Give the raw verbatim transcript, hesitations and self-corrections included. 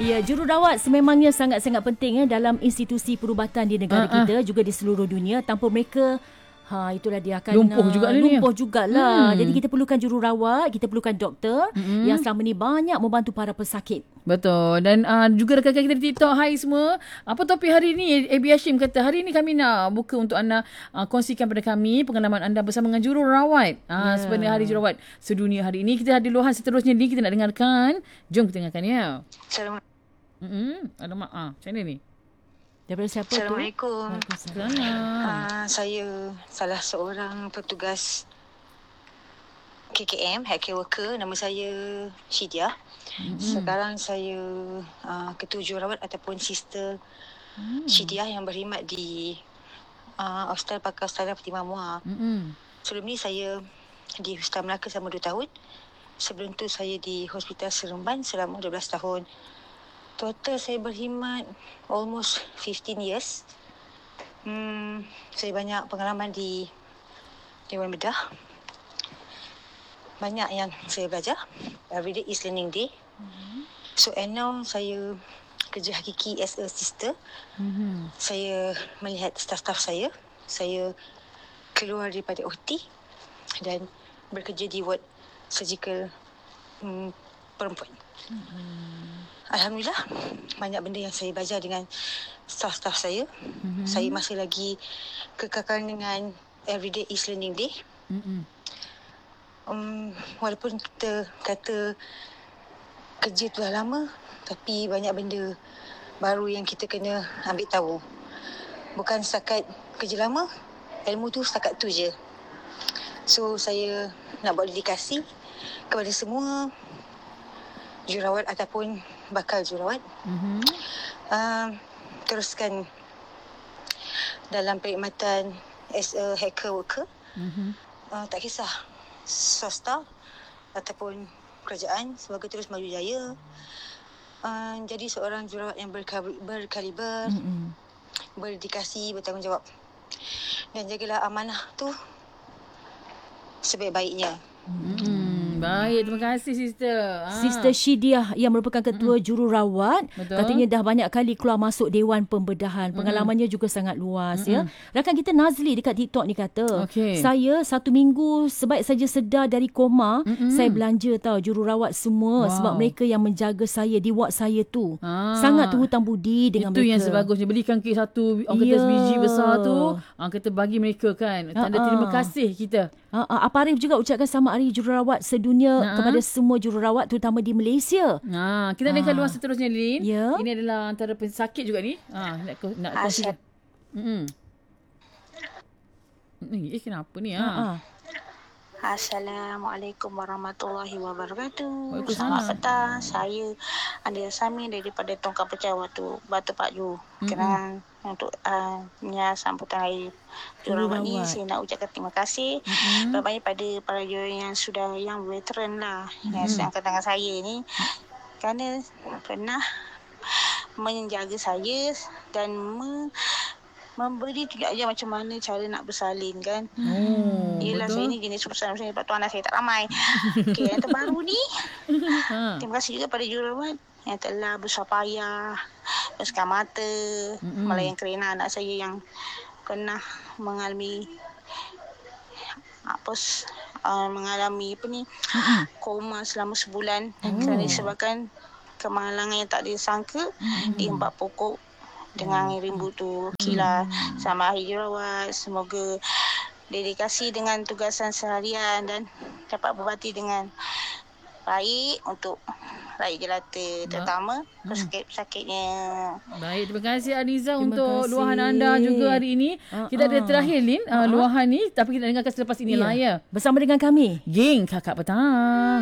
Ya, jururawat sememangnya sangat-sangat penting eh, dalam institusi perubatan di negara uh-uh. kita, juga di seluruh dunia. Tanpa mereka, ha, itulah dia akan lumpuh juga uh, lumpuh jugalah. Hmm. Jadi kita perlukan jururawat, kita perlukan doktor hmm. yang selama ni banyak membantu para pesakit. Betul. Dan uh, juga rakan kita di TikTok, hai semua. Apa topik hari ni? A B Hashim kata, hari ni kami nak buka untuk anda uh, kongsikan pada kami pengalaman anda bersama dengan jururawat. Uh, yeah. Sebenarnya hari jururawat sedunia hari ini. Kita ada luahan seterusnya ni, kita nak dengarkan. Jom kita dengarkan ya. Assalamualaikum. Hmm, ada mak ah, macam mana ni? Daripada siapa tu? Assalamualaikum. Waalaikumsalam. Uh, saya salah seorang petugas K K M, healthcare worker. Nama saya Syidia. Mm-hmm. Sekarang saya uh, ketua jururawat ataupun sister mm. Syidia yang berkhidmat di uh, Hospital Pakar Setara Fatimah Muar. Mm-hmm. Sebelum ni saya di Hospital Melaka selama dua tahun. Sebelum tu saya di Hospital Seremban selama dua belas tahun. Total saya berkhidmat almost fifteen years. Hmm, saya banyak pengalaman di Dewan Bedah. Banyak yang saya belajar. Every day is learning day. Mm-hmm. So and now saya kerja hakiki as a sister. Mm-hmm. Saya melihat staff-staff saya. Saya keluar daripada O T dan bekerja di ward surgical hmm, perempuan. Mm-hmm. Alhamdulillah, banyak benda yang saya belajar dengan staff-staff saya. Mm-hmm. Saya masih lagi kekal dengan everyday is learning day. Mm-hmm. Um, walaupun kita kata kerja tu dah lama, tapi banyak benda baru yang kita kena ambil tahu. Bukan setakat kerja lama, ilmu tu setakat tu je. So, saya nak buat dedikasi kepada semua jururawat ataupun bakal jururawat. Mm-hmm. Uh, teruskan dalam perkhidmatan as a healthcare worker. Mm-hmm. Uh, tak kisah swasta ataupun kerajaan, semoga terus maju jaya. Uh, jadi seorang jururawat yang berkaliber, berkaliber mm-hmm. berdedikasi, bertanggungjawab. Dan jagalah amanah tu sebaik-baiknya. Hmm, baik, terima kasih sister. Ha. Sister Syidia yang merupakan ketua mm-hmm. jururawat. Betul. Katanya dah banyak kali keluar masuk Dewan Pembedahan. Pengalamannya mm-hmm. juga sangat luas mm-hmm. ya. Rakan kita Nazli dekat TikTok ni kata, okay. saya satu minggu sebaik saja sedar dari koma, mm-hmm. saya belanja tahu jururawat semua. Wow. Sebab mereka yang menjaga saya di ward saya tu. Ha. Sangat terhutang budi dengan itu mereka. Itu yang sebagusnya. Belikan kek satu, orang kata sebiji besar tu, ha, kita bagi mereka kan. Tanda ha, terima kasih kita. Ha, ha, Apa Arif juga ucapkan selamat Hari Jururawat Sedunia ha. kepada semua jururawat terutama di Malaysia. Ha, kita dengar ha. luar seterusnya Lin. Ya. Ini adalah antara pesakit juga ni. Ha, nak nak kongsi. Hmm. Eh kenapa ni ha? ha. Assalamualaikum warahmatullahi wabarakatuh. Selamat petang. Saya Andi Asami daripada Tongkang Pecawa tu, Batu Pak Ju. Mm-hmm. Kerana untuk uh, nya sambutan hari jururawat ni, saya nak ucapkan terima kasih mm-hmm. banyak pada para jururawat yang sudah yang veteran lah, mm-hmm. yang sedang angkat tangan saya ni, kerana pernah menjaga saya dan me, memberi tunjuk ajar macam mana cara nak bersalin kan. Hmm, Yelah betul. Saya ni jenis perusahaan macam ni, sebab tu anak saya tak ramai. Okay, yang terbaru ni terima kasih juga pada jururawat yang telah bersusah payah, bersuka mata, mm-hmm. melayan kerana anak saya yang pernah mengalami apa uh, mengalami apa ni mm-hmm. koma selama sebulan oh. kerana disebabkan kemalangan yang tak disangka mm-hmm. di empat pokok dengan hmm. rimbu tu. Okeylah, hmm. sama hari jururawat, semoga dedikasi dengan tugasan seharian dan dapat berbakti dengan baik untuk rakyat jelata, terutama hmm. pesakit-pesakitnya. Baik, terima kasih Aniza terima untuk kasih. luahan anda juga hari ini. Uh, kita uh. ada terakhir Lin uh, uh. luahan ni, tapi kita dengarkan selepas ini yeah. lah ya. Bersama dengan kami, Geng Kakak Petang.